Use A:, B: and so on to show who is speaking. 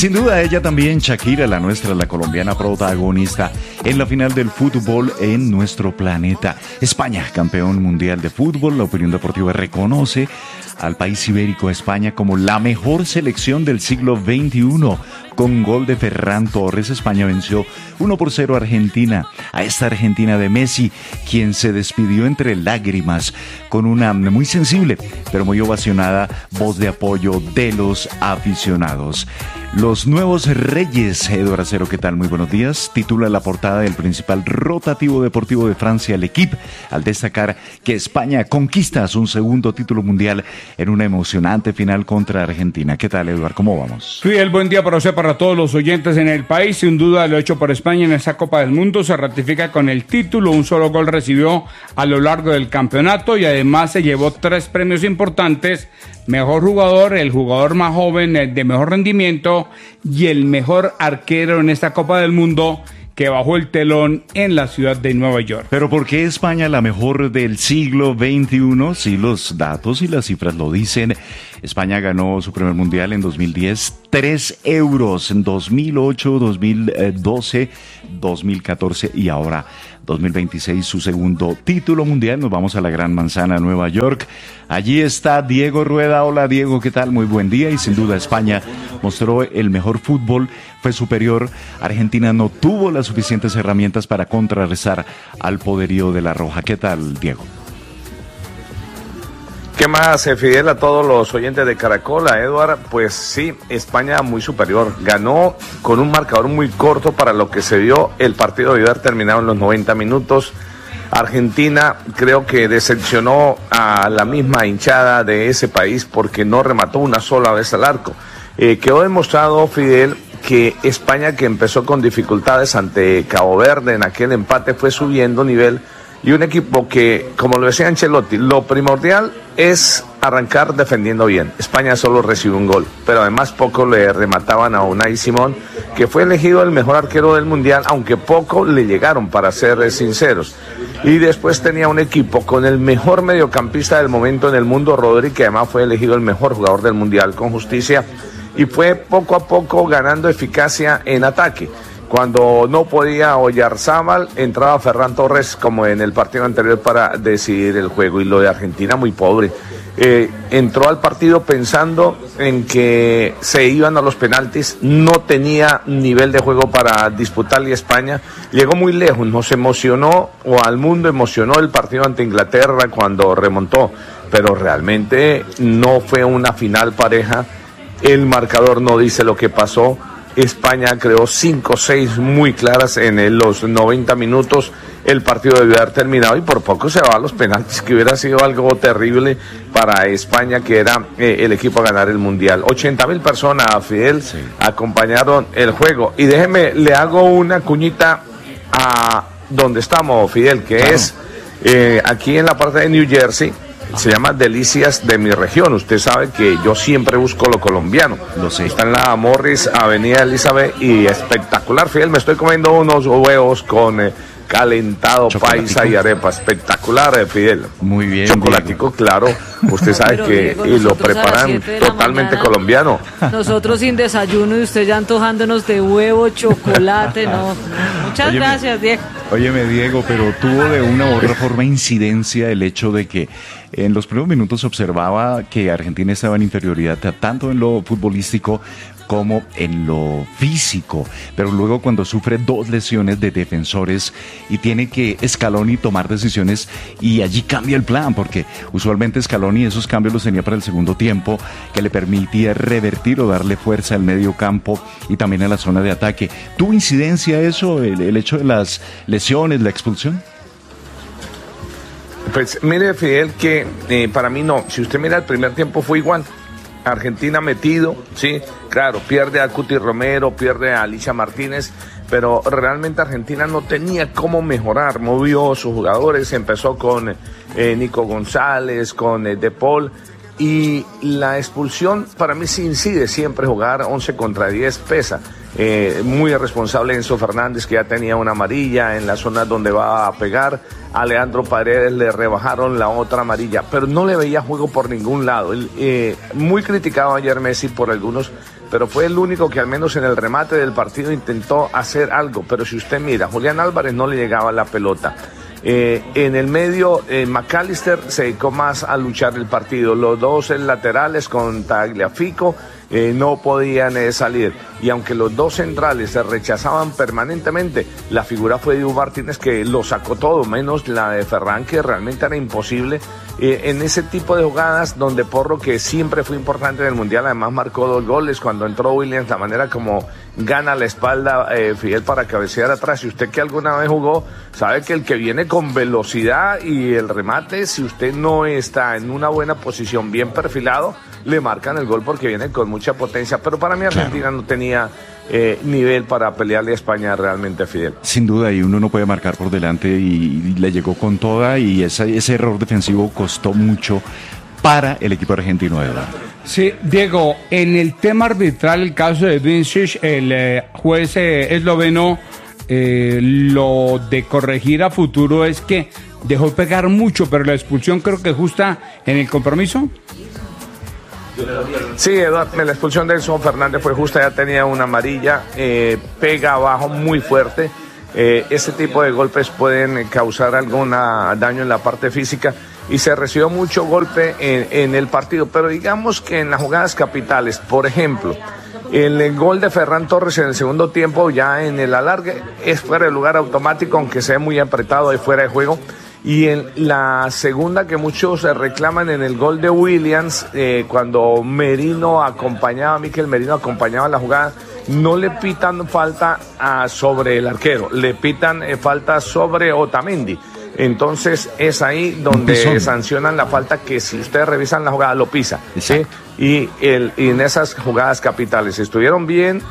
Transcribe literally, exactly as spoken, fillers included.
A: Sin duda ella también, Shakira, la nuestra, la colombiana protagonista en la final del fútbol en nuestro planeta. España, campeón mundial de fútbol. La opinión deportiva reconoce al país ibérico, España, como la mejor selección del siglo veintiuno. Con gol de Ferran Torres, España venció uno por cero a Argentina, a esta Argentina de Messi, quien se despidió entre lágrimas con una muy sensible, pero muy ovacionada voz de apoyo de los aficionados. Los nuevos reyes, Eduardo Acero, ¿qué tal? Muy buenos días. Titula la portada del principal rotativo deportivo de Francia, El Equipe, al destacar que España conquista su segundo título mundial en una emocionante final contra Argentina. ¿Qué tal, Eduardo? ¿Cómo vamos?
B: Fidel, buen día para usted, para todos los oyentes en el país. Sin duda, lo hecho por España en esta Copa del Mundo se ratifica con el título. Un solo gol recibió a lo largo del campeonato y además se llevó tres premios importantes: mejor jugador, el jugador más joven, el de mejor rendimiento y el mejor arquero en esta Copa del Mundo, que bajó el telón en la ciudad de Nueva York.
A: ¿Pero por qué España la mejor del siglo veintiuno? Si los datos y las cifras lo dicen. España ganó su primer mundial en dos mil diez, tres euros en dos mil ocho, dos mil doce, dos mil catorce y ahora dos mil veintiséis su segundo título mundial. Nos vamos a la Gran Manzana, Nueva York. Allí está Diego Rueda. Hola Diego, ¿qué tal? Muy buen día. Y sin duda España mostró el mejor fútbol, fue superior. Argentina no tuvo las suficientes herramientas para contrarrestar al poderío de la Roja. ¿Qué tal, Diego?
C: ¿Qué más, Fidel, a todos los oyentes de Caracol, a Eduard? Pues sí, España muy superior. Ganó con un marcador muy corto para lo que se dio. El partido debió haber terminado en los noventa minutos. Argentina creo que decepcionó a la misma hinchada de ese país porque no remató una sola vez al arco. Eh, quedó demostrado, Fidel, que España, que empezó con dificultades ante Cabo Verde en aquel empate, fue subiendo nivel. Y un equipo que, como lo decía Ancelotti, lo primordial es arrancar defendiendo bien. España solo recibió un gol, pero además poco le remataban a Unai Simón, que fue elegido el mejor arquero del Mundial, aunque poco le llegaron, para ser sinceros. Y después tenía un equipo con el mejor mediocampista del momento en el mundo, Rodri, que además fue elegido el mejor jugador del Mundial con justicia, y fue poco a poco ganando eficacia en ataque. Cuando no podía Oyarzábal, entraba Ferran Torres como en el partido anterior para decidir el juego. Y lo de Argentina muy pobre. Eh, entró al partido pensando en que se iban a los penaltis, no tenía nivel de juego para disputarle a España. Llegó muy lejos, nos emocionó, o al mundo emocionó el partido ante Inglaterra cuando remontó. Pero realmente no fue una final pareja. El marcador no dice lo que pasó. España creó cinco o seis muy claras en los noventa minutos. El partido debió haber terminado y por poco se va a los penaltis, que hubiera sido algo terrible para España, que era eh, el equipo a ganar el Mundial. ochenta mil personas, Fidel, sí, acompañaron el juego. Y déjeme, le hago una cuñita a donde estamos, Fidel, que claro. es eh, aquí en la parte de New Jersey. Se llama Delicias de mi región. Usted sabe que yo siempre busco lo colombiano.
A: Lo sé.
C: Está en la Morris, Avenida Elizabeth, y espectacular, Fidel. Me estoy comiendo unos huevos con eh, calentado, paisa y arepa. Espectacular, eh, Fidel.
A: Muy bien,
C: chocolatico, Diego. Claro. Usted sabe
D: Pero,
C: que
D: Diego,
C: y lo preparan totalmente
D: mañana,
C: colombiano.
D: Nosotros sin desayuno y usted ya antojándonos de huevo, chocolate. No, muchas
A: Óyeme,
D: gracias, Diego.
A: Óyeme, Diego, pero tuvo de una u otra forma incidencia el hecho de que en los primeros minutos se observaba que Argentina estaba en inferioridad tanto en lo futbolístico como en lo físico, pero luego cuando sufre dos lesiones de defensores y tiene que Scaloni tomar decisiones, y allí cambia el plan, porque usualmente Scaloni esos cambios los tenía para el segundo tiempo, que le permitía revertir o darle fuerza al medio campo y también a la zona de ataque. ¿Tuvo incidencia eso, el, el hecho de las lesiones, la expulsión?
C: Pues mire, Fidel, que eh, para mí no. Si usted mira, el primer tiempo fue igual. Argentina metido, sí, claro, pierde a Cuti Romero, pierde a Alicia Martínez, pero realmente Argentina no tenía cómo mejorar. Movió sus jugadores, empezó con eh, Nico González, con eh, De Paul, y la expulsión para mí sí incide siempre. Jugar once contra diez pesa. Eh, muy irresponsable Enzo Fernández, que ya tenía una amarilla en la zona donde va a pegar. A Leandro Paredes le rebajaron la otra amarilla, pero no le veía juego por ningún lado. Eh, muy criticado ayer Messi por algunos pero fue el único que al menos en el remate del partido intentó hacer algo. Pero si usted mira, Julián Álvarez no le llegaba la pelota. Eh, en el medio, eh, McAllister se dedicó más a luchar el partido. Los dos laterales con Tagliafico eh, no podían eh, salir. Y aunque los dos centrales se rechazaban permanentemente, la figura fue Dibu Martínez, que lo sacó todo, menos la de Ferran, que realmente era imposible. Eh, en ese tipo de jugadas donde Porro, que siempre fue importante en el Mundial, además marcó dos goles cuando entró Williams, la manera como gana la espalda eh, Fidel para cabecear atrás. Si usted que alguna vez jugó, sabe que el que viene con velocidad y el remate, si usted no está en una buena posición, bien perfilado, le marcan el gol porque viene con mucha potencia. Pero para mí Argentina claro. no tenía eh, nivel para pelearle a España realmente, Fidel.
A: Sin duda, y uno no puede marcar por delante, y, y le llegó con toda, y ese, ese error defensivo costó mucho para el equipo argentino, Eduardo.
B: Sí, Diego, en el tema arbitral, el caso de Vincic, el eh, juez eh, esloveno, eh, lo de corregir a futuro es que dejó pegar mucho, pero la expulsión creo que justa en el compromiso.
C: Sí, Eduardo, la expulsión de Edson Fernández fue justa, ya tenía una amarilla, eh, pega abajo muy fuerte. Eh, ese tipo de golpes pueden causar algún daño en la parte física y se recibió mucho golpe en, en el partido, pero digamos que en las jugadas capitales, por ejemplo, el, el gol de Ferran Torres en el segundo tiempo, ya en el alargue, es fuera de lugar automático, aunque sea muy apretado y fuera de juego. Y en la segunda, que muchos reclaman, en el gol de Williams, eh, cuando Merino acompañaba, Mikel Merino acompañaba la jugada, no le pitan falta a, sobre el arquero, le pitan eh, falta sobre Otamendi. Entonces es ahí donde sancionan la falta, que si ustedes revisan la jugada lo pisa, ¿sí? Y, el, y en esas jugadas capitales estuvieron bien.